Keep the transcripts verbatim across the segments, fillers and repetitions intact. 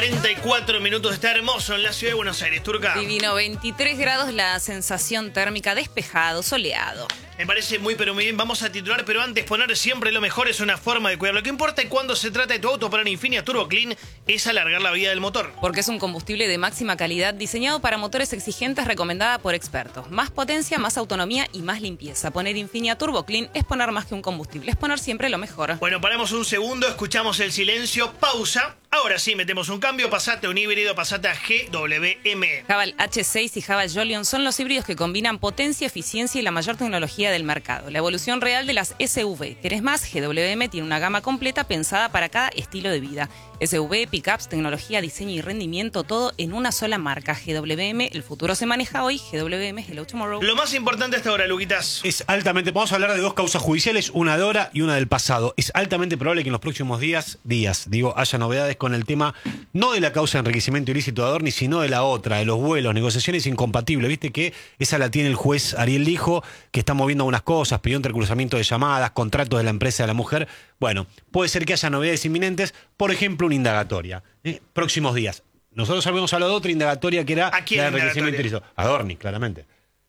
cuarenta y cuatro minutos, está hermoso en la ciudad de Buenos Aires, Turca. Divino, veintitrés grados la sensación térmica, despejado, soleado. Me parece muy pero muy bien, vamos a titular, pero antes poner siempre lo mejor es una forma de cuidar. Lo que importa cuando se trata de tu auto para Infinia Turbo Clean es alargar la vida del motor. Porque es un combustible de máxima calidad diseñado para motores exigentes, recomendada por expertos. Más potencia, más autonomía y más limpieza. Poner Infinia Turbo Clean es poner más que un combustible, es poner siempre lo mejor. Bueno, paramos un segundo, escuchamos el silencio, pausa. Ahora sí, metemos un cambio, pasate a un híbrido, pasate a G W M. Haval H seis y Haval Jolion son los híbridos que combinan potencia, eficiencia y la mayor tecnología del mercado. La evolución real de las S U V. ¿Querés más? G W M tiene una gama completa pensada para cada estilo de vida. S U V, pickups, tecnología, diseño y rendimiento, todo en una sola marca. G W M, el futuro se maneja hoy. G W M, hello tomorrow. Lo más importante hasta ahora, Luquitas. Es altamente, vamos a hablar de dos causas judiciales, una de ahora y una del pasado. Es altamente probable que en los próximos días, días, digo, haya novedades con el tema, no de la causa de enriquecimiento ilícito de Adorni, sino de la otra, de los vuelos, negociaciones incompatibles. Viste que esa la tiene el juez Ariel Lijo, que está moviendo algunas cosas, pidió un recruzamiento de llamadas, contratos de la empresa de la mujer. Bueno, puede ser que haya novedades inminentes, por ejemplo, una indagatoria. ¿eh? Próximos días. Nosotros habíamos hablado de otra indagatoria que era ¿A quién la de enriquecimiento ilícito. Adorni, claramente.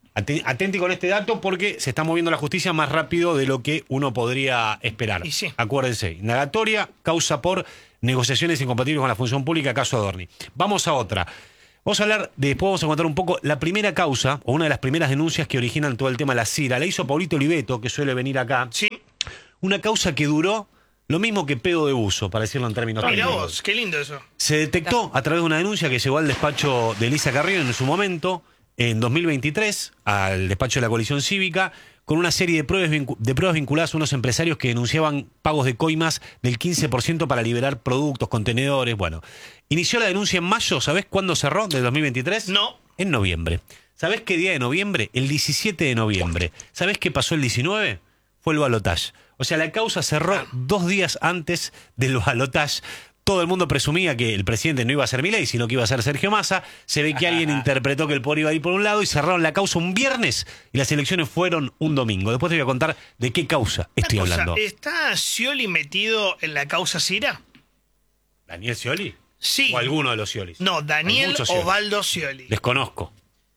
Atenti con este dato porque se está moviendo la justicia más rápido de lo que uno podría esperar. Y sí. Acuérdense, indagatoria, causa por negociaciones incompatibles con la función pública, caso Adorni. Vamos a otra. Vamos a hablar, de, después vamos a contar un poco la primera causa, o una de las primeras denuncias que originan todo el tema de la CIRA. La hizo Paulito Oliveto, que suele venir acá. Sí. Una causa que duró lo mismo que pedo de buzo, para decirlo en términos Mirá técnicos. vos, qué lindo eso. Se detectó a través de una denuncia que llegó al despacho de Elisa Carrión en su momento, en dos mil veintitrés, al despacho de la coalición cívica, con una serie de pruebas, de pruebas vinculadas a unos empresarios que denunciaban pagos de coimas del quince por ciento para liberar productos, contenedores. Bueno, inició la denuncia en mayo. ¿Sabés cuándo cerró? ¿Del dos mil veintitrés? No. En noviembre. ¿Sabés qué día de noviembre? El diecisiete de noviembre. ¿Sabés qué pasó el diecinueve? Fue el balotaje. O sea, la causa cerró dos días antes del balotaje. Todo el mundo presumía que el presidente no iba a ser Milei, sino que iba a ser Sergio Massa. Se ve que alguien interpretó que el poder iba a ir por un lado y cerraron la causa un viernes y las elecciones fueron un domingo. Después te voy a contar de qué causa estoy Una cosa, hablando. ¿está Scioli metido en la causa Cira? ¿Daniel Scioli? Sí. ¿O alguno de los Sciolis? No, Hay Daniel muchos Scioli. Osvaldo Scioli. Desconozco.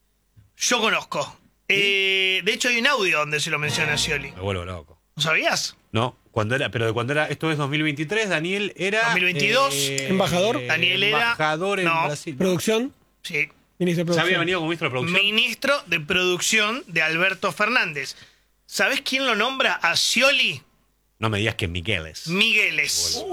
Yo conozco. Eh, de hecho, hay un audio donde se lo menciona a Scioli. Me vuelvo loco. ¿No sabías? No, cuando era, pero de cuando era, esto es dos mil veintitrés, Daniel era... dos mil veintidós. ¿Embajador? Daniel era- Embajador en no. Brasil. ¿Producción? Sí. Ministro de ¿Se Producción. había venido como ministro de producción? Ministro de Producción de Alberto Fernández. ¿Sabés quién lo nombra a Scioli? No me digas que Migueles. Migueles.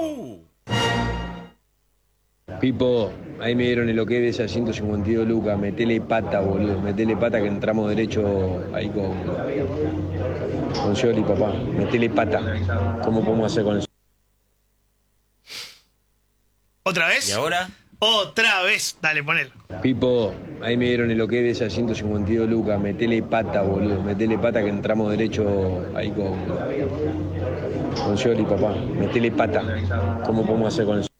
Pipo, ahí me dieron el ok de esas ciento cincuenta y dos lucas, metele pata, boludo, metele pata que entramos derecho ahí con, con Scioli, papá, metele pata. ¿Cómo podemos hacer con eso? ¿Otra vez? ¿Y ahora? Otra vez. Dale, ponelo. Pipo, ahí me dieron el ok de esas ciento cincuenta y dos lucas, metele pata, boludo, metele pata que entramos derecho ahí con, con Scioli, papá, metele pata. ¿Cómo podemos hacer con eso?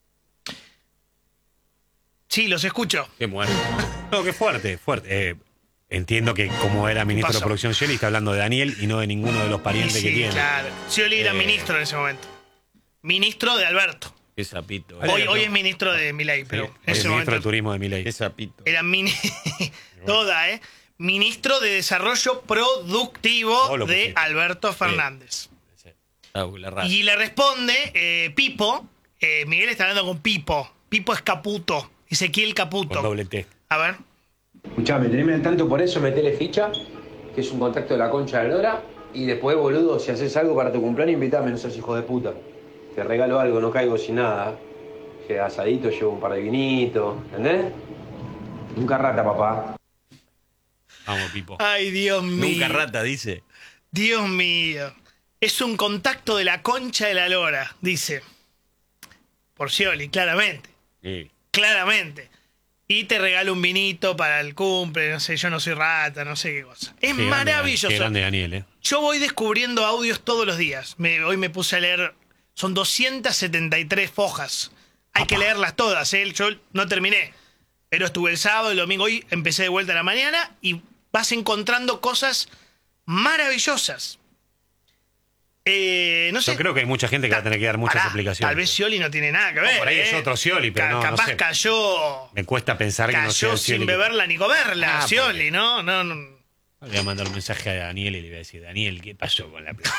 Sí, los escucho. Qué muerto. No, qué fuerte, fuerte. Eh, entiendo que como era ministro pasó? de producción Scioli, está hablando de Daniel y no de ninguno de los parientes Y que sí, tiene. claro. Scioli era Eh. ministro en ese momento. Ministro de Alberto. Qué sapito. Vale, Hoy, no. hoy es ministro de Milei, Sí, pero hoy en es ese ministro momento de turismo de Milei. Qué sapito. era mini... toda, ¿eh? Ministro de Desarrollo Productivo Oh, lo de pusiste. Alberto Fernández. Ah, la raza. Y le responde eh, Pipo. eh, Miguel está hablando con Pipo. Pipo es Caputo. Ezequiel Caputo. Con doble T. A ver. Escuchame, teneme al tanto por eso, metele ficha, que es un contacto de la concha de Lora, y después, boludo, si haces algo para tu cumpleaños, invítame, no seas hijo de puta. Te regalo algo, no caigo sin nada. Que asadito, llevo un par de vinitos, ¿entendés? Nunca rata, papá. Vamos, Pipo. Ay, Dios mío. Nunca rata, dice. Dios mío. Es un contacto de la concha de la lora, dice. Por Scioli, claramente. Sí. Claramente. Y te regalo un vinito para el cumple, no sé, yo no soy rata, no sé qué cosa. Es Qué grande, maravilloso. Qué grande Daniel, ¿eh? Yo voy descubriendo audios todos los días. Me- hoy me puse a leer, son doscientas setenta y tres fojas. Hay que leerlas todas, ¿eh? Yo no terminé. Pero estuve el sábado, el domingo, hoy empecé de vuelta a la mañana y vas encontrando cosas maravillosas. Eh, no sé. Yo creo que hay mucha gente que va a tener que dar muchas Pará, explicaciones. Tal vez Scioli no tiene nada que ver. No, por ahí es eh. otro Scioli, pero Ca- no, no Capaz sé. cayó. Me cuesta pensar que no sea Cayó el Scioli sin que- beberla ni comerla, Ah, Scioli, porque- ¿no? No, no. Le voy a mandar un mensaje a Daniel y le voy a decir, Daniel, ¿qué pasó con la plata?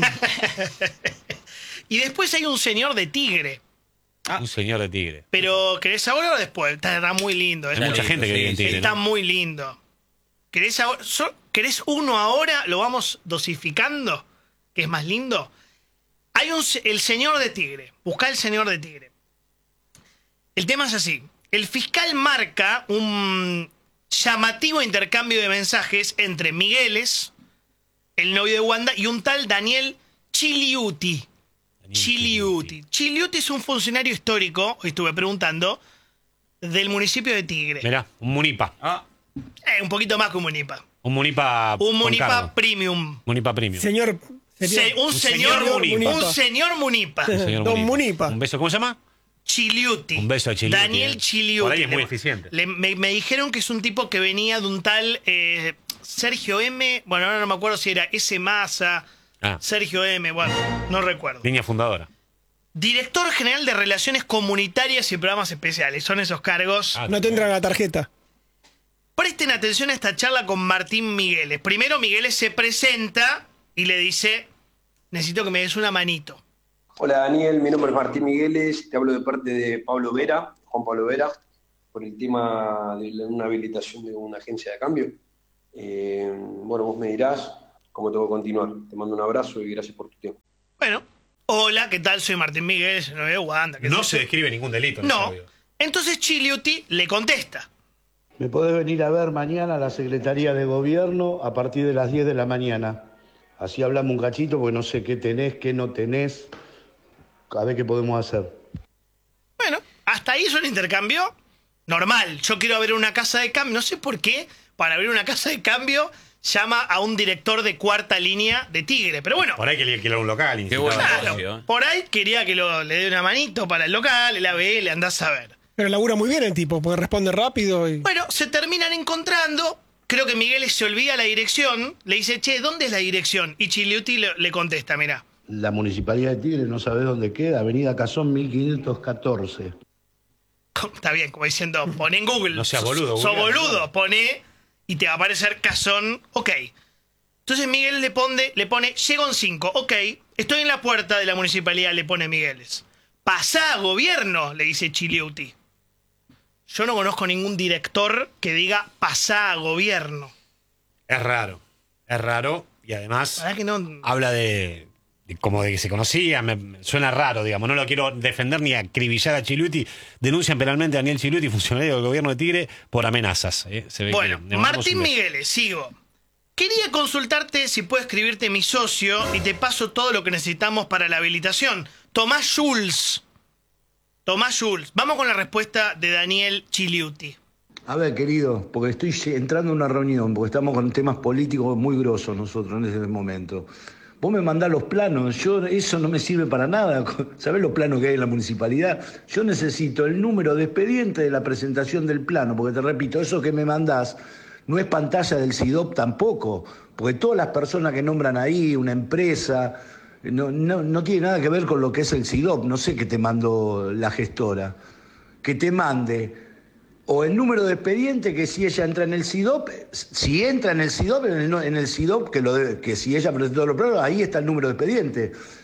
Y después hay un señor de Tigre. Un señor de Tigre. Pero, ¿querés ahora o después? Está, está muy lindo. Hay está mucha lindo. gente que sí, vive en sí. Tigre, Está ¿no? muy lindo. ¿Querés, ahora, so- ¿Querés uno ahora? ¿Lo vamos dosificando? ¿Que es más lindo? Hay un, se- el señor de Tigre. Buscá el señor de Tigre. El tema es así. El fiscal marca un llamativo intercambio de mensajes entre Migueles, el novio de Wanda, y un tal Daniel Chiliuti. Daniel Chiliuti. Chiliuti es un funcionario histórico, hoy estuve preguntando, del municipio de Tigre. Mirá, un Munipa. Ah, Eh, un poquito más que un Munipa. Un Munipa. Un con Munipa cargo. Premium. Munipa Premium. Señor. sería- Se- un, un señor, señor Munipa. Un señor Munipa. Un señor Don Munipa. Un beso, ¿cómo se llama? Chiliuti. Un beso a Chiliuti, Daniel eh. Chiliuti. Por ahí es muy Le- eficiente. le- me, me dijeron que es un tipo que venía de un tal eh, Sergio M. Bueno, ahora no me acuerdo si era S. Massa, Ah. Sergio M. Bueno, no recuerdo. Línea fundadora. Director General de Relaciones Comunitarias y Programas Especiales. Son esos cargos. Ah, No te entra la tarjeta. Presten atención a esta charla con Martín Migueles. Primero Migueles se presenta y le dice, necesito que me des una manito. Hola Daniel, mi nombre es Martín Migueles, te hablo de parte de Pablo Vera, Juan Pablo Vera, por el tema de la- una habilitación de una agencia de cambio. Eh, bueno, vos me dirás cómo tengo que continuar. Te mando un abrazo y gracias por tu tiempo. Bueno, hola, ¿qué tal? Soy Martín Migueles, el novio de Wanda. ¿qué No tal? se describe ningún delito en ese No. audio. Entonces Chiliuti le contesta. Me podés venir a ver mañana a la Secretaría de Gobierno a partir de las diez de la mañana. Así hablamos un cachito porque no sé qué tenés, qué no tenés. A ver qué podemos hacer. Bueno, hasta ahí es un intercambio normal. Yo quiero abrir una casa de cambio. No sé por qué, para abrir una casa de cambio, llama a un director de cuarta línea de Tigre. Pero bueno, Por ahí quería alquilar un local. Qué incitaba bueno. a- claro, negocio, ¿eh? por ahí quería que lo- le dé una manito para el local, el A B L, andás a ver. Pero labura muy bien el tipo, porque responde rápido y. Bueno, se terminan encontrando. Creo que Miguel se olvida la dirección. Le dice, che, ¿dónde es la dirección? Y Chiliuti le, le contesta, mirá. La Municipalidad de Tigre no sabés dónde queda, Avenida Cazón mil quinientos catorce. Está bien, como diciendo, pone en Google. No seas boludo, Sos googlealo. boludo, pone y te va a aparecer Cazón. Ok. Entonces Miguel le pone, le pone, llego en cinco. Ok. Estoy en la puerta de la municipalidad, le pone Migueles. Pasá a gobierno, le dice Chiliuti. Yo no conozco ningún director que diga pasá a gobierno. Es raro. Es raro y además ¿Verdad que no? habla de, de como de que se conocía. Me, me suena raro, digamos. No lo quiero defender ni acribillar a Chiliuti. Denuncian penalmente a Daniel Chiliuti, funcionario del gobierno de Tigre, por amenazas. ¿eh? Se ve Bueno, que le mandamos Martín un beso. Migueles, sigo. Quería consultarte si puedo escribirte mi socio y te paso todo lo que necesitamos para la habilitación. Tomás Schulz. Tomás Schulz. Vamos con la respuesta de Daniel Chiliuti. A ver, querido, porque estoy entrando a una reunión, porque estamos con temas políticos muy grosos nosotros en este momento. Vos me mandás los planos, yo eso no me sirve para nada. ¿Sabés los planos que hay en la municipalidad? Yo necesito el número de expediente de la presentación del plano, porque te repito, eso que me mandás no es pantalla del C I D O P tampoco, porque todas las personas que nombran ahí, una empresa, no, no, no tiene nada que ver con lo que es el C I D O P, no sé qué te mandó la gestora. Que te mande o el número de expediente, que si ella entra en el C I D O P, si entra en el C I D O P, en el, no- en el C I D O P, que, lo debe- que si ella presentó los planos, ahí está el número de expediente.